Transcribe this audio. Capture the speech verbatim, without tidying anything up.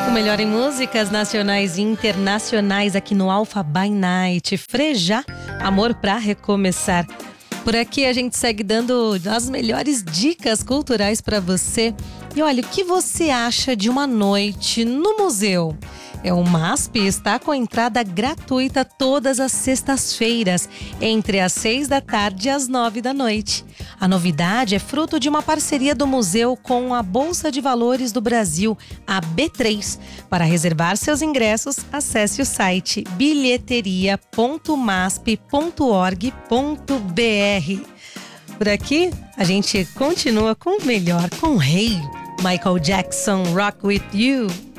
O melhor em músicas nacionais e internacionais aqui no Alpha by Night. Frejá, amor pra recomeçar. Por aqui a gente segue dando as melhores dicas culturais pra você. E olha, o que você acha de uma noite no museu? É, o MASP está com entrada gratuita todas as sextas-feiras, entre as seis da tarde e as nove da noite. A novidade é fruto de uma parceria do museu com a Bolsa de Valores do Brasil, a B três. Para reservar seus ingressos, acesse o site bilheteria ponto masp ponto org ponto br. Por aqui, a gente continua com o melhor, com o rei Michael Jackson, Rock With You.